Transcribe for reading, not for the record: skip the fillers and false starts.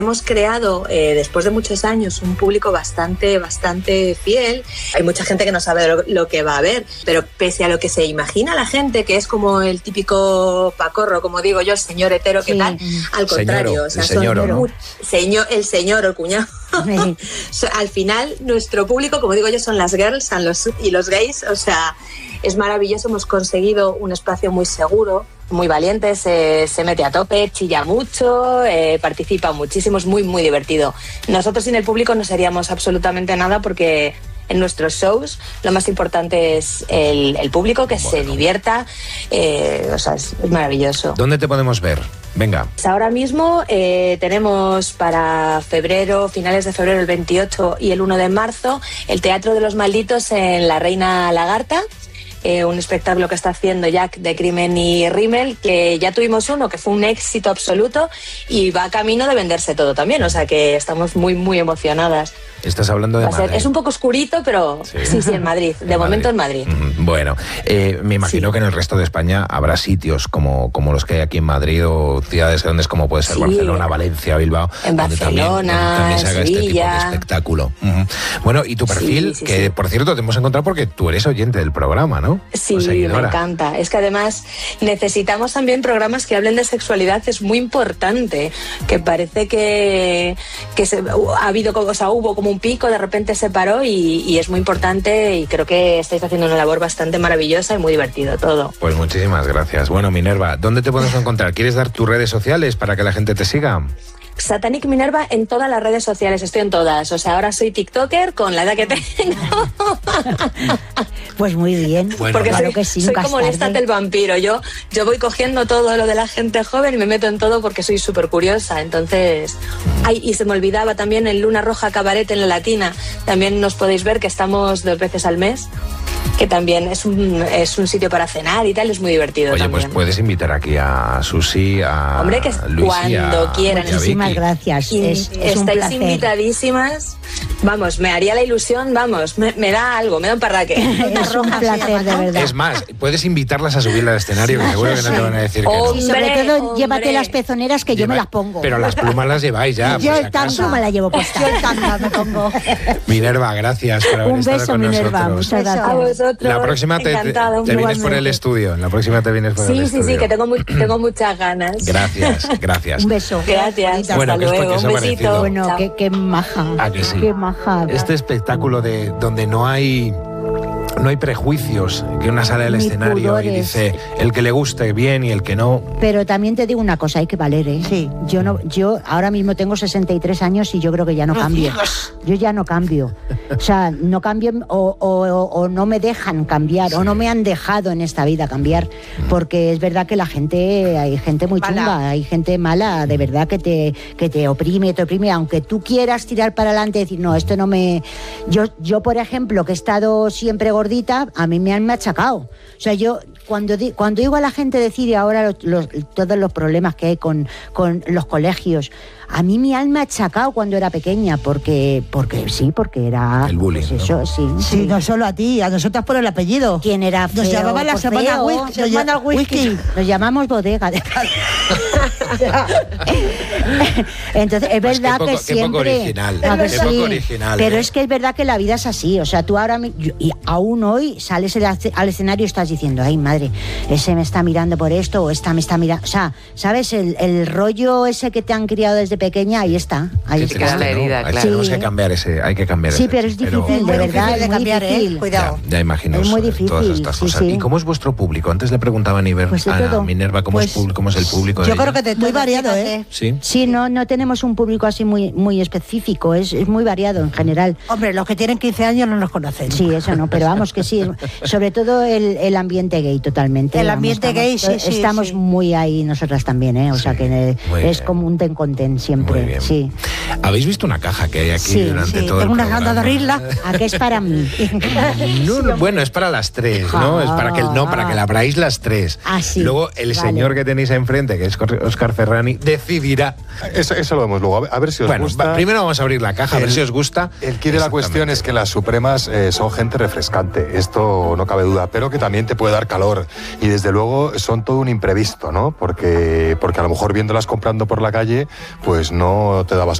Hemos creado, después de muchos años, un público bastante fiel. Hay mucha gente que no sabe lo que va a ver, pero pese a lo que se imagina la gente, que es como el típico pacorro, como digo yo, el señor hetero, ¿qué tal? Al contrario, el señor, ¿no? El señor o el cuñado. Al final, nuestro público, como digo yo, son las girls y los gays. O sea, es maravilloso. Hemos conseguido un espacio muy seguro, muy valiente, se mete a tope, chilla mucho, participa muchísimo, es muy, muy divertido. Nosotros sin el público no seríamos absolutamente nada, porque en nuestros shows lo más importante es el público, que se divierta. O sea, es maravilloso. ¿Dónde te podemos ver? Venga. Pues ahora mismo tenemos para febrero, finales de febrero, el 28 y el 1 de marzo, el Teatro de los Malditos en La Reina Lagarta. Un espectáculo que está haciendo Jack de Crimen y Rimmel, que ya tuvimos uno que fue un éxito absoluto y va camino de venderse todo también, o sea que estamos muy, muy emocionadas. Estás hablando de Madrid. Es un poco oscurito, pero sí, en Madrid. De momento en Madrid. Bueno, me imagino que en el resto de España habrá sitios como los que hay aquí en Madrid, o ciudades grandes como puede ser Barcelona, Valencia, Bilbao, en donde Barcelona, también se haga Sevilla. este tipo de espectáculo. Bueno, y tu perfil, que por cierto te hemos encontrado porque tú eres oyente del programa, ¿no? Sí, me encanta. Es que además necesitamos también programas que hablen de sexualidad. Es muy importante, que parece que ha habido, o sea, hubo como un pico, de repente se paró y es muy importante, y creo que estáis haciendo una labor bastante maravillosa y muy divertido todo. Pues muchísimas gracias. Bueno, Minerva, ¿dónde te podemos encontrar? ¿Quieres dar tus redes sociales para que la gente te siga? Satanic Minerva en todas las redes sociales, estoy en todas. O sea, ahora soy TikToker con la edad que tengo. Pues muy bien. Bueno, porque claro que sí, soy como Lestat el vampiro. Yo voy cogiendo todo lo de la gente joven y me meto en todo porque soy súper curiosa. Entonces, y se me olvidaba también el Luna Roja Cabaret en la Latina. También nos podéis ver que estamos 2 veces al mes, que también es un sitio para cenar y tal, es muy divertido. Oye, también. Pues puedes invitar aquí a Susi, a Hombre, que Luis, cuando quieran. Muchísimas gracias. Es un estáis placer. Invitadísimas. Vamos, me haría la ilusión, vamos, me da algo, me da un parraque. Es un placer, de verdad. Es más, puedes invitarlas a subir al escenario, que seguro que no te van a decir que no. Y sobre todo, llévate las pezoneras, que yo me las pongo. Pero las plumas las lleváis ya. Yo el tanga me la llevo puesta. Yo el tanga me pongo. Minerva, gracias por haber estado con Minerva, nosotros. muchas gracias. A vosotros. La próxima te vienes por el estudio. La próxima te vienes por el estudio. Sí, que tengo muchas ganas. Gracias. Un beso. Gracias. Bueno, hasta luego. ¿qué os ha Un parecido? besito. Bueno, qué maja. ¿A que sí? Qué maja. Este espectáculo donde no hay prejuicios, que una sale al Ni escenario pudores. y dice el que le guste bien y el que no. Pero también te digo una cosa, hay que valer, ¿eh? Sí. Yo ahora mismo tengo 63 años y yo creo que ya no cambio. Yo ya no cambio. O sea, no cambio o no me dejan cambiar, o no me han dejado en esta vida cambiar, porque es verdad que hay gente muy chunga, hay gente mala, de verdad, que te oprime, aunque tú quieras tirar para adelante y decir, no, esto no me... Yo, por ejemplo, que he estado siempre gordita, a mí me han machacado. O sea, yo cuando digo a la gente decir ahora todos los problemas que hay con los colegios, a mí me han machacado cuando era pequeña, porque era... El bullying, pues eso, ¿no? Sí, no solo a ti, a nosotras por el apellido. ¿Quién era feo? Nos llamaban la semana whisky. Nos llamamos bodega. Entonces, es verdad que siempre... Qué poco original. Poco original. Pero es que es verdad que la vida es así. O sea, tú ahora... Y aún hoy sales al escenario y estás diciendo, ay, madre, ese me está mirando por esto, o esta me está mirando... O sea, ¿sabes? El rollo ese que te han criado desde pequeña, ahí está. Ahí Se queda la herida, claro. Tenemos que cambiar ese, hay que cambiar Sí, ese. pero es difícil, de verdad, es muy difícil. Cuidado. Ya imagino Es muy difícil, todas estas sí, cosas. sí. ¿Y cómo es vuestro público? Antes le preguntaba a Minerva cómo es el público de Yo ella. creo que muy variado, ¿eh? Sí. Sí, no tenemos un público así muy específico, es muy variado en general. Hombre, los que tienen 15 años no nos conocen. Sí, eso no, pero vamos que sí, sobre todo el ambiente gay totalmente. El ambiente gay, sí. Estamos muy ahí nosotras también, ¿eh? O sea que es como un ten siempre. Muy bien. Sí. ¿Habéis visto una caja que hay aquí durante todo el Tengo unas programa? ganas de abrirla. ¿A qué es para mí? No, bueno, es para las 3, ¿no? Es para que la abráis las 3. Ah, sí. Luego el Vale. señor que tenéis enfrente, que es Óscar Oscar Ferrani decidirá. Eso lo vemos luego. A ver si os gusta. Primero vamos a abrir la caja, a ver si os gusta. El quid de la cuestión es que las Supremas son gente refrescante, esto no cabe duda, pero que también te puede dar calor. Y desde luego son todo un imprevisto, ¿no? Porque a lo mejor viéndolas comprando por la calle, pues no te dabas